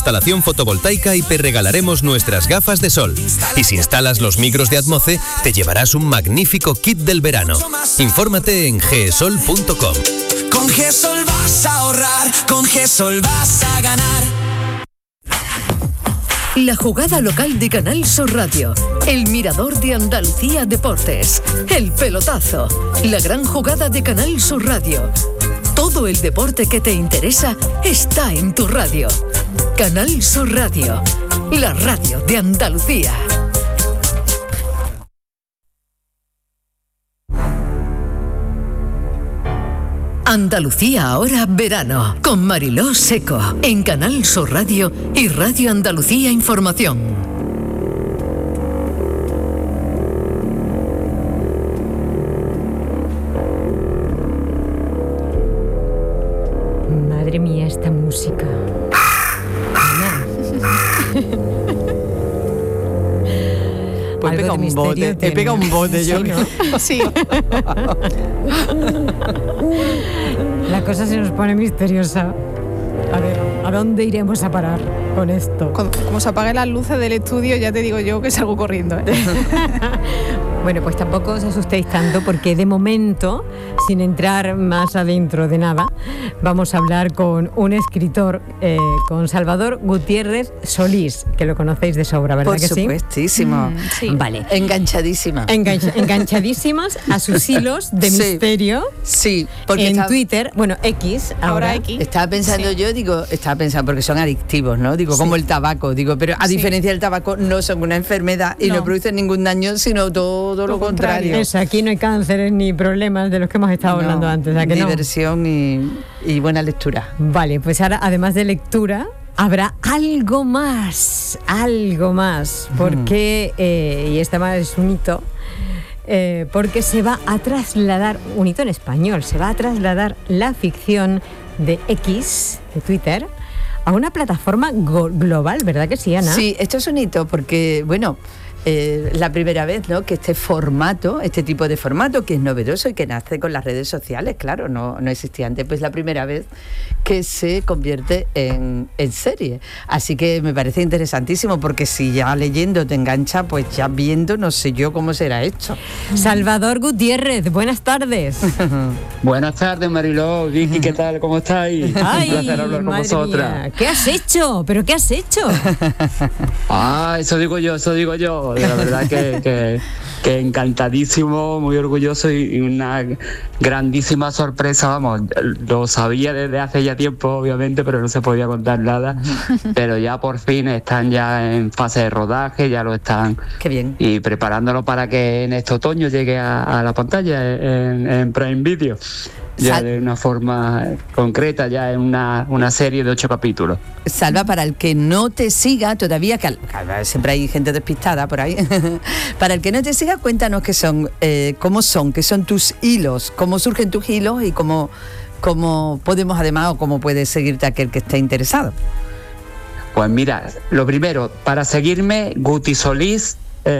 Instalación fotovoltaica y te regalaremos nuestras gafas de sol. Y si instalas los micros de Atmoce, te llevarás un magnífico kit del verano. Infórmate en gesol.com. Con GESOL vas a ahorrar, con GESOL vas a ganar. La jugada local de Canal Sur Radio, el mirador de Andalucía Deportes, el pelotazo, la gran jugada de Canal Sur Radio. Todo el deporte que te interesa está en tu radio. Canal Sur Radio, la radio de Andalucía. Andalucía ahora verano, con Mariló Seco, en Canal Sur Radio y Radio Andalucía Información. Madre mía, esta música. Pues pega un bote, te pega un bote, yo. Sí. La cosa se nos pone misteriosa. A ver, ¿a dónde iremos a parar con esto? Como se apaguen las luces del estudio, ya te digo yo que salgo corriendo, ¿eh? Bueno, pues tampoco os asustéis tanto, porque de momento, sin entrar más adentro de nada, vamos a hablar con un escritor, con Salvador Gutiérrez Solís, que lo conocéis de sobra, ¿verdad? Por que sí? supuestísimo. Sí. Vale. Enganchadísima. Enganchadísimas a sus hilos de misterio. Sí, porque en Twitter, bueno, X, ahora X. Estaba pensando porque son adictivos, ¿no? Digo, como el tabaco, pero a diferencia del tabaco no son una enfermedad y no producen ningún daño, sino todo lo contrario. Eso, aquí no hay cánceres ni problemas de los que hemos estado hablando antes. ¿A que diversión y buena lectura. Vale, pues ahora, además de lectura, habrá algo más, porque, y este más es un hito, porque se va a trasladar, un hito en español, se va a trasladar la ficción de X, de Twitter, a una plataforma global, ¿verdad que sí, Ana? Sí, esto es un hito porque, la primera vez, ¿no?, que este tipo de formato, que es novedoso y que nace con las redes sociales, claro, no existía antes, pues la primera vez que se convierte en serie. Así que me parece interesantísimo, porque si ya leyendo te engancha, pues ya viendo no sé yo cómo será esto. Salvador Gutiérrez, buenas tardes. Buenas tardes, Mariló, Vicky, ¿qué tal? ¿Cómo estáis? Ay, un placer hablar con vosotras. Mía. ¿Qué has hecho? ¿Pero qué has hecho? Eso digo yo. La verdad que encantadísimo, muy orgulloso y una grandísima sorpresa, vamos, lo sabía desde hace ya tiempo, obviamente, pero no se podía contar nada, pero ya por fin están ya en fase de rodaje, ya lo están. Qué bien. Y preparándolo para que en este otoño llegue a la pantalla en Prime Video. Ya de una forma concreta, ya en una serie de 8 capítulos. Salva, para el que no te siga todavía, que siempre hay gente despistada por ahí, para el que no te siga, cuéntanos qué son, qué son tus hilos, cómo surgen tus hilos y cómo podemos además, o cómo puede seguirte aquel que esté interesado. Pues mira, lo primero, para seguirme, Guti Solís,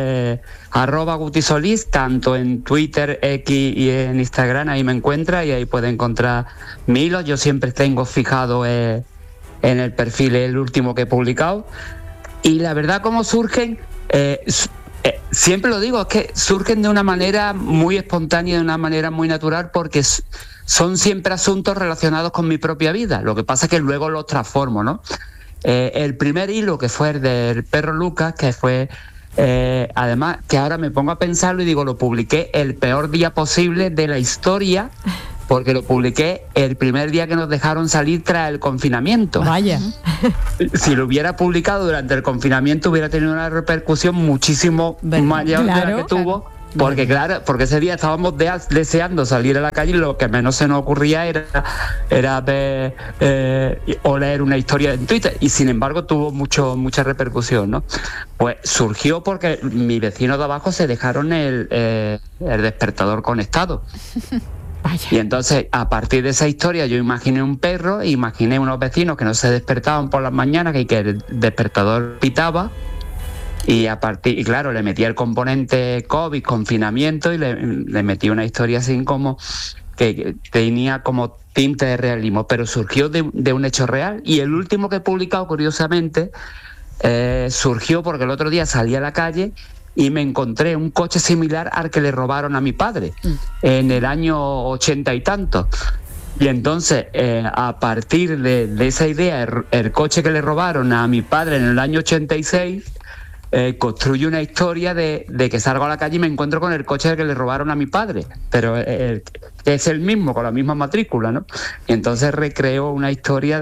@Guti-Solís, tanto en Twitter, X y en Instagram, ahí me encuentra y ahí puede encontrar mi hilo. Yo siempre tengo fijado en el perfil el último que he publicado, y la verdad, cómo surgen, siempre lo digo, es que surgen de una manera muy espontánea, de una manera muy natural, porque son siempre asuntos relacionados con mi propia vida. Lo que pasa es que luego los transformo, ¿no? El primer hilo, que fue el del perro Lucas, que fue además, que ahora me pongo a pensarlo y digo, lo publiqué el peor día posible de la historia, porque lo publiqué el primer día que nos dejaron salir tras el confinamiento. Vaya. Si lo hubiera publicado durante el confinamiento, hubiera tenido una repercusión muchísimo mayor de la que tuvo. Porque ese día estábamos deseando salir a la calle y lo que menos se nos ocurría era ver o leer una historia en Twitter, y sin embargo tuvo mucha repercusión, ¿no? Pues surgió porque mi vecino de abajo se dejaron el despertador conectado. Vaya. Y entonces, a partir de esa historia, yo imaginé un perro, imaginé unos vecinos que no se despertaban por las mañanas y que el despertador pitaba. Y claro, le metí el componente COVID, confinamiento, y le metí una historia así como que tenía como tinte de realismo, pero surgió de un hecho real. Y el último que he publicado, curiosamente, surgió porque el otro día salí a la calle y me encontré un coche similar al que le robaron a mi padre en el año 80 y tanto. Y entonces, a partir de esa idea, el coche que le robaron a mi padre en el año 86, construye una historia de que salgo a la calle y me encuentro con el coche que le robaron a mi padre, pero es el mismo, con la misma matrícula, ¿no? Y entonces recreo una historia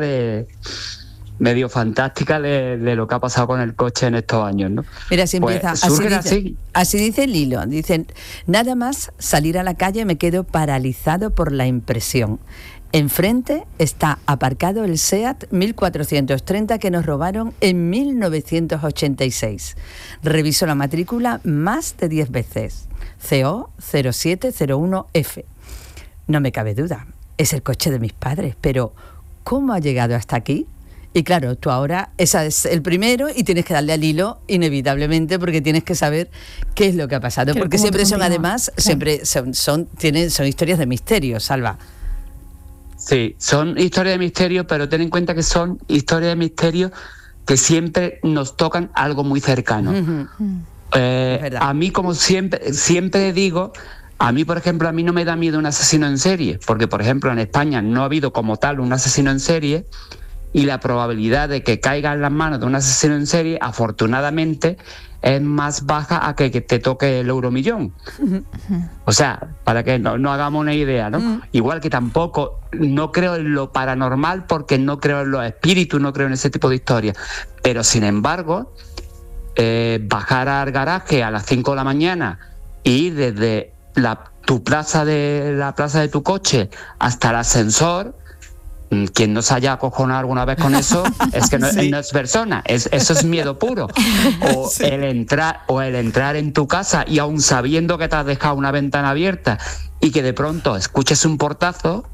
medio fantástica de lo que ha pasado con el coche en estos años, ¿no? Mira, si Pues, empieza, así dice el hilo. Dicen, nada más salir a la calle me quedo paralizado por la impresión. Enfrente está aparcado el SEAT 1430 que nos robaron en 1986. Reviso la matrícula más de 10 veces. CO 0701F. No me cabe duda, es el coche de mis padres, pero ¿cómo ha llegado hasta aquí? Y claro, tú ahora, ese es el primero y tienes que darle al hilo inevitablemente porque tienes que saber qué es lo que ha pasado. Pero porque ¿cómo siempre te son, continúa? además, Claro. siempre son historias de misterio, Salva. Sí, son historias de misterio, pero ten en cuenta que son historias de misterio que siempre nos tocan algo muy cercano. Es verdad. A mí, como siempre digo, a mí, por ejemplo, a mí no me da miedo un asesino en serie, porque, por ejemplo, en España no ha habido como tal un asesino en serie, y la probabilidad de que caiga en las manos de un asesino en serie, afortunadamente, es más baja a que te toque el euromillón. O sea, para que no hagamos una idea, ¿no? Igual que tampoco no creo en lo paranormal porque no creo en los espíritus, no creo en ese tipo de historias. Pero, sin embargo, bajar al garaje a las 5 de la mañana y ir desde la plaza de tu coche hasta el ascensor, quien no se haya acojonado alguna vez con eso es que no es persona, eso es miedo puro. O el entrar en tu casa y aun sabiendo que te has dejado una ventana abierta y que de pronto escuches un portazo,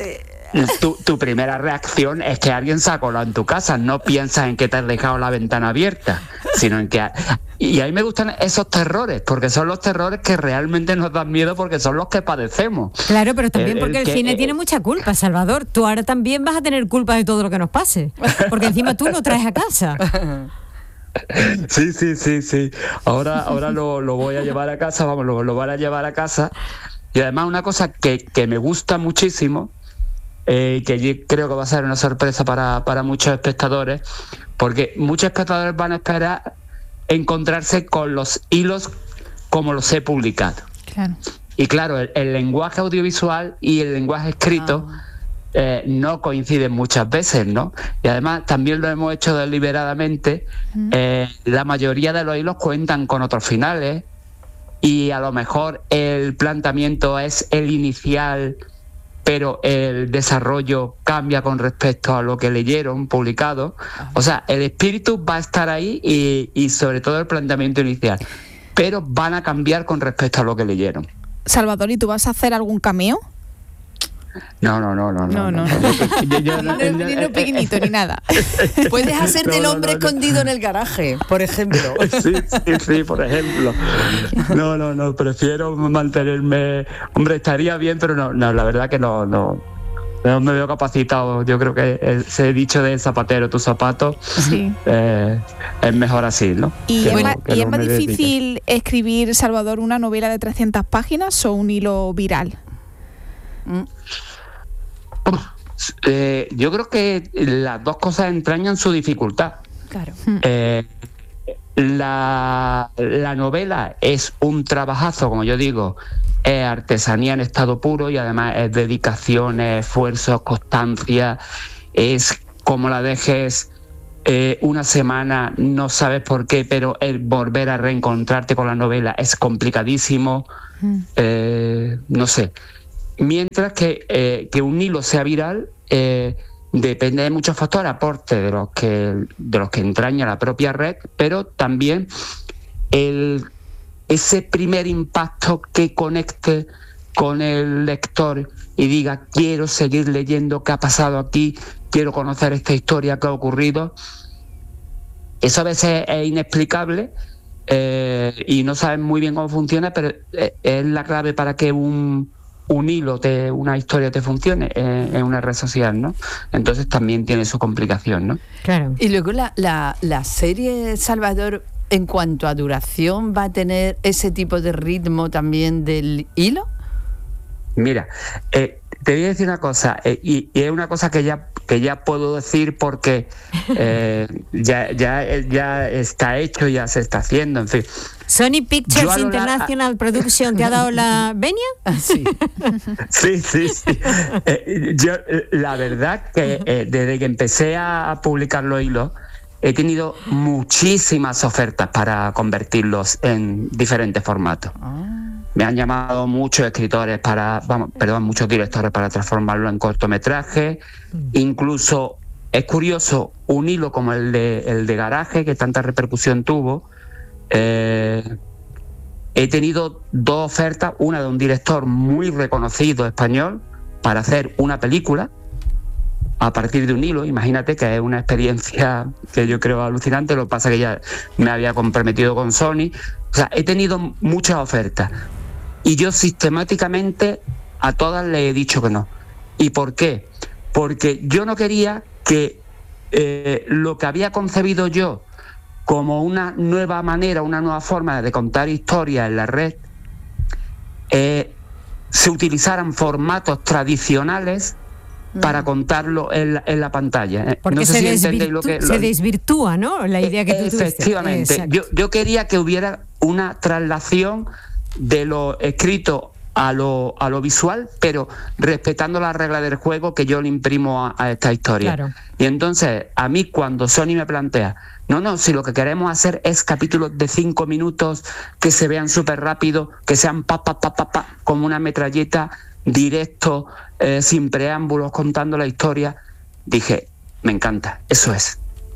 tu primera reacción es que alguien se ha colado en tu casa. No piensas en que te has dejado la ventana abierta, sino en que... Y a mí me gustan esos terrores, porque son los terrores que realmente nos dan miedo, porque son los que padecemos. Claro, pero también porque el cine tiene mucha culpa, Salvador. Tú ahora también vas a tener culpa de todo lo que nos pase, porque encima tú lo traes a casa. Sí. Ahora lo voy a llevar a casa, vamos, lo van a llevar a casa. Y además una cosa que me gusta muchísimo, que yo creo que va a ser una sorpresa para muchos espectadores, porque muchos espectadores van a esperar encontrarse con los hilos como los he publicado. Claro. Y claro, el lenguaje audiovisual y el lenguaje escrito no coinciden muchas veces, ¿no? Y además también lo hemos hecho deliberadamente. La mayoría de los hilos cuentan con otros finales y a lo mejor el planteamiento es el inicial, pero el desarrollo cambia con respecto a lo que leyeron publicado. O sea, el espíritu va a estar ahí y sobre todo el planteamiento inicial, pero van a cambiar con respecto a lo que leyeron. Salvador, ¿y tú vas a hacer algún cameo? No. Ni lo pequeñito, ni nada. Puedes hacerte el hombre no. escondido en el garaje, por ejemplo. Sí, por ejemplo. No, prefiero mantenerme... Hombre, estaría bien, pero no, la verdad que no me veo capacitado. Yo creo que ese dicho de zapatero, tu zapato, Sí. es mejor así, ¿no? ¿Y Que es no- más, que y es no más me dedique. difícil escribir, Salvador, una novela de 300 páginas o un hilo viral? Yo creo que las dos cosas entrañan su dificultad. Claro. La novela es un trabajazo, como yo digo, es artesanía en estado puro y además es dedicación, es esfuerzo, constancia, es como la dejes una semana, no sabes por qué, pero el volver a reencontrarte con la novela es complicadísimo, no sé. Mientras que un hilo sea viral depende de muchos factores, aporte de los que entraña la propia red, pero también ese primer impacto que conecte con el lector y diga: quiero seguir leyendo qué ha pasado aquí, quiero conocer esta historia que ha ocurrido. Eso a veces es inexplicable y no sabes muy bien cómo funciona, pero es la clave para que un un hilo, una historia te funcione en una red social, ¿no? Entonces también tiene su complicación, ¿no? Claro. Y luego la serie, Salvador, en cuanto a duración, ¿va a tener ese tipo de ritmo también del hilo? Mira, te voy a decir una cosa, y es una cosa que ya puedo decir porque ya está hecho, ya se está haciendo, en fin. Sony Pictures International Production, ¿te ha dado la venia? Sí. Sí. Yo, la verdad que desde que empecé a publicar los hilos, he tenido muchísimas ofertas para convertirlos en diferentes formatos. Me han llamado muchos escritores muchos directores para transformarlo en cortometraje. Incluso es curioso, un hilo como el de Garaje, que tanta repercusión tuvo. He tenido 2 ofertas, una de un director muy reconocido español para hacer una película a partir de un hilo. Imagínate, que es una experiencia que yo creo alucinante. Lo que pasa es que ya me había comprometido con Sony. O sea, he tenido muchas ofertas y yo sistemáticamente a todas le he dicho que no. ¿Y por qué? Porque yo no quería que lo que había concebido yo como una nueva manera, una nueva forma de contar historias en la red, se utilizaran formatos tradicionales para contarlo en la pantalla. Porque no sé si entendéis se desvirtúa, ¿no? La idea que tú tuviste. Efectivamente. Yo quería que hubiera una traslación de lo escrito a lo visual, pero respetando las reglas del juego que yo le imprimo a esta historia. Claro. Y entonces, a mí, cuando Sony me plantea, no, si lo que queremos hacer es capítulos de 5 minutos que se vean súper rápido, que sean como una metralleta, directo, sin preámbulos, contando la historia, dije, me encanta, eso es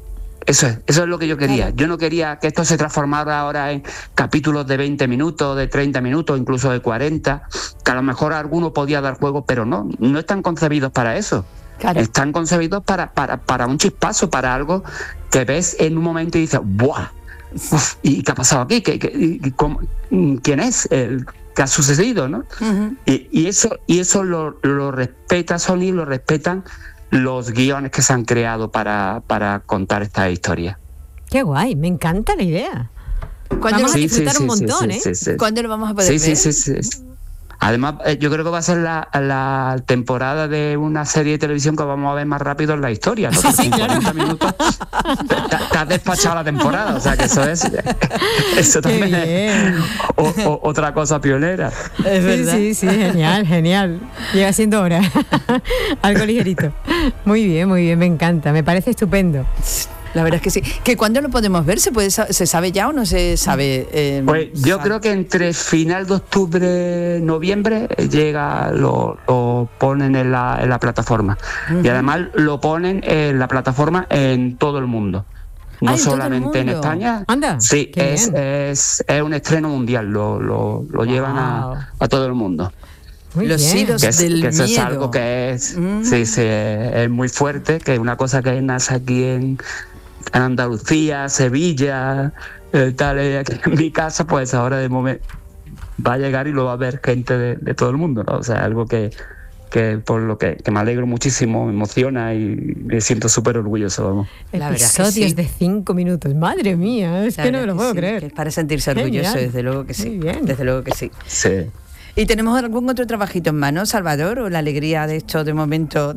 lo que yo quería. Yo no quería que esto se transformara ahora en capítulos de 20 minutos, de 30 minutos, incluso de 40, que a lo mejor alguno podía dar juego, pero no están concebidos para eso. Claro. Están concebidos para un chispazo, para algo que ves en un momento y dices, ¡buah! Uf, ¿y qué ha pasado aquí? ¿Quién es? ¿Qué ha sucedido? ¿No? Uh-huh. Y eso lo respeta Sony, lo respetan los guiones que se han creado para contar esta historia. Qué guay, me encanta la idea. Vamos a disfrutar un montón, ¿eh? Sí. ¿Cuándo lo vamos a poder ver? Sí. Además, yo creo que va a ser la temporada de una serie de televisión que vamos a ver más rápido en la historia, ¿no? Porque en 40 minutos te has despachado la temporada, o sea que eso también es otra cosa pionera. Es verdad. Sí, genial. Llega siendo hora. Algo ligerito. Muy bien, me encanta, me parece estupendo. La verdad es que sí. ¿Que cuándo lo podemos ver? ¿Se sabe ya o no se sabe? Pues yo creo que entre final de octubre, noviembre llega, lo ponen en la plataforma. Uh-huh. Y además lo ponen en la plataforma en todo el mundo. No solamente en España. Anda, sí, es un estreno mundial. Lo llevan a todo el mundo. Muy los hilos del miedo. Eso es algo que es muy fuerte, que es una cosa que nace aquí en Andalucía, Sevilla, tal, aquí en mi casa, pues ahora de momento va a llegar y lo va a ver gente de todo el mundo, ¿no? O sea, algo que por lo que me alegro muchísimo, me emociona y me siento súper orgulloso, vamos. Episodios de 5 minutos, madre mía, es que no me lo puedo creer. Que es para sentirse orgulloso, desde luego que sí. Muy bien. Desde luego que sí. Sí. ¿Y tenemos algún otro trabajito en mano, Salvador, o la alegría de esto de momento?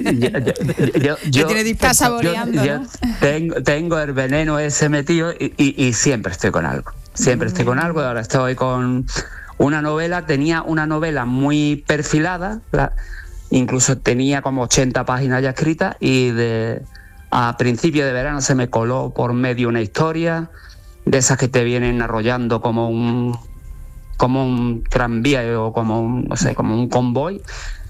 Yo estás saboreando, ¿no? tengo el veneno ese metido y siempre estoy con algo. Siempre estoy con algo. Ahora estoy con una novela. Tenía una novela muy perfilada, incluso tenía como 80 páginas ya escritas, y a principio de verano se me coló por medio una historia de esas que te vienen arrollando como un tranvía o como un convoy,